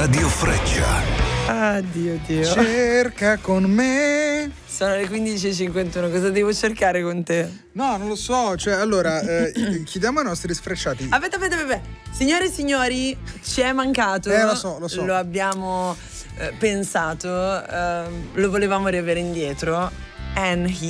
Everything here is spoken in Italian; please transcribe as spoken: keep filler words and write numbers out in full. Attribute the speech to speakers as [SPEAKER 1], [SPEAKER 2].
[SPEAKER 1] Radio Freccia.
[SPEAKER 2] Addio Dio.
[SPEAKER 3] Cerca con me.
[SPEAKER 2] Sono le quindici e cinquantuno, cosa devo cercare con te?
[SPEAKER 3] No, non lo so, cioè allora eh, chiediamo ai nostri sfrecciati.
[SPEAKER 2] Aspetta, aspetta, aspetta. Signore e signori, ci è mancato.
[SPEAKER 3] Eh, lo so, lo so.
[SPEAKER 2] Lo abbiamo eh, pensato, eh, lo volevamo riavere indietro. And he